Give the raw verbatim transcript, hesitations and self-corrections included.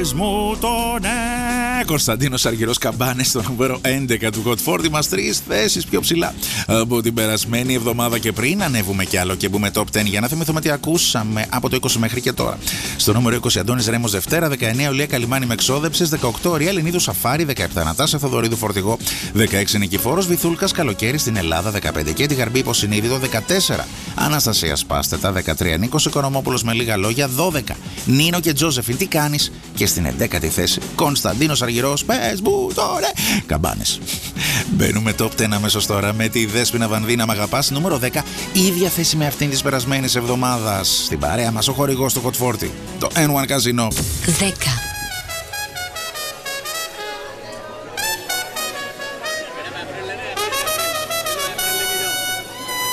Πες μου το ναι. Κωνσταντίνος Αργυρός, Καμπάνες, στο νούμερο έντεκα του Hot φορτί μας, τρεις θέσεις πιο ψηλά από την περασμένη εβδομάδα. Και πριν ανέβουμε κι άλλο και μπούμε top δέκα, για να θυμηθούμε τι ακούσαμε από το είκοσι μέχρι και τώρα. Στο νούμερο είκοσι, Αντώνης Ρέμος Δευτέρα. δεκαεννέα, Ολία Καλιμάνη με εξόδεψες. δεκαοκτώ, Ριέλ Λινίδου Σαφάρι. δεκαεπτά, Νατάσα Θοδωρίδου Φορτηγό. δεκαέξι, Νικηφόρος Βυθούλκας Καλοκαίρι στην Ελλάδα. δεκαπέντε, και τη Γαρμπή Υποσυνείδητο. δεκατέσσερα, Αναστασία Πάστετα. δεκατρία, Νίκος Οικονομόπουλος με λίγα λόγια. δώδεκα, Νίνο και Τζόζεφιν, τι κάνεις. Και στην εντέκατη θέση, Κωνσταντίνος Αργυρός, πες μου τώρα. Καμπάνες. Μπαίνουμε top δέκα αμέσως τώρα με τη Δέσποινα Βανδίνα, μ' αγαπάς, νούμερο δέκα. Ίδια θέση με αυτήν της περασμένης εβδομάδας. Στην παρέα μας ο χορηγός του Hot φορτί, το N one Casino. δέκα.